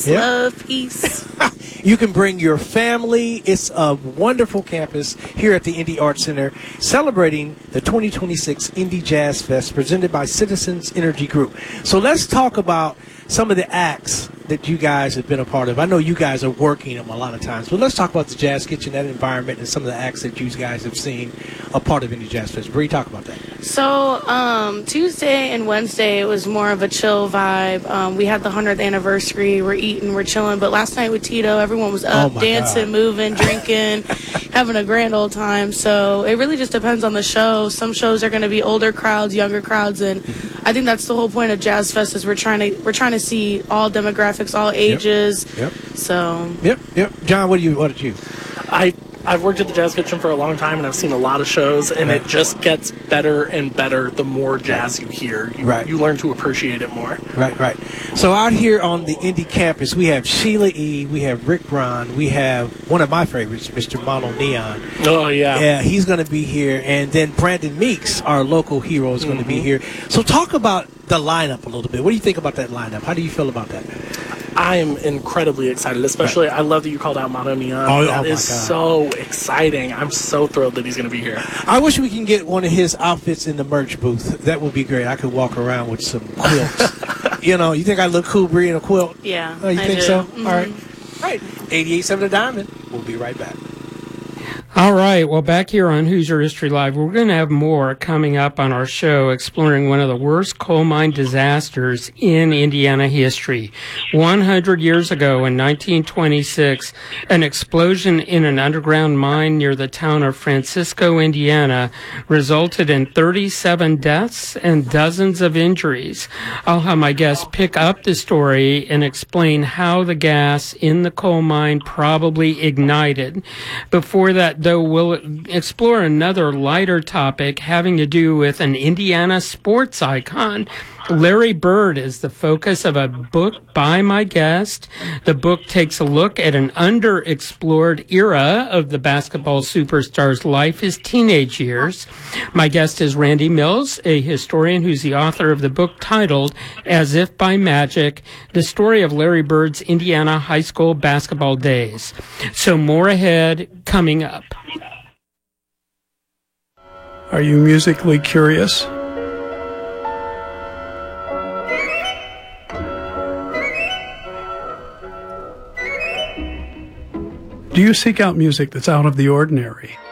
Yep. Love, peace. You can bring your family. It's a wonderful campus here at the Indy Arts Center, celebrating the 2026 Indy Jazz Fest presented by Citizens Energy Group. So let's talk about some of the acts that you guys have been a part of. I know you guys are working them a lot of times, but let's talk about the Jazz Kitchen, that environment, and some of the acts that you guys have seen a part of Indy Jazz Fest. Bree, talk about that. So Tuesday and Wednesday, it was more of a chill vibe. We had the 100th anniversary. We're eating, we're chilling. But last night with Tito, everyone was up, dancing, moving, drinking, having a grand old time. So it really just depends on the show. Some shows are going to be older crowds, younger crowds, and I think that's the whole point of Jazz Fest is we're trying to see all demographics, all ages. Yep. So. Yep. John, what did you? I've worked at the Jazz Kitchen for a long time, and I've seen a lot of shows, and it just gets better and better the more jazz you hear. You learn to appreciate it more. Right. So out here on the Indy campus, we have Sheila E., we have Rick Braun, we have one of my favorites, Mr. Mono Neon. Oh, yeah. Yeah, he's going to be here. And then Brandon Meeks, our local hero, is going to be here. So talk about the lineup a little bit. What do you think about that lineup? How do you feel about that? I am incredibly excited, especially I love that you called out Mono Neon. That is so exciting. I'm so thrilled that he's going to be here. I wish we can get one of his outfits in the merch booth. That would be great. I could walk around with some quilts. You think I look cool, Bree, in a quilt? Yeah, you I think do. so? Mm-hmm. All right. 88.7 The Diamond. We'll be right back. All right. Well, back here on Hoosier History Live, we're going to have more coming up on our show exploring one of the worst coal mine disasters in Indiana history. 100 years ago in 1926, an explosion in an underground mine near the town of Francisco, Indiana, resulted in 37 deaths and dozens of injuries. I'll have my guests pick up the story and explain how the gas in the coal mine probably ignited. Before that, though, we'll explore another lighter topic having to do with an Indiana sports icon. Larry Bird is the focus of a book by my guest. The book takes a look at an underexplored era of the basketball superstar's life, his teenage years. My guest is Randy Mills, a historian who's the author of the book titled As If by Magic, the story of Larry Bird's Indiana high school basketball days. So more ahead, coming up. Are you musically curious? Do you seek out music that's out of the ordinary?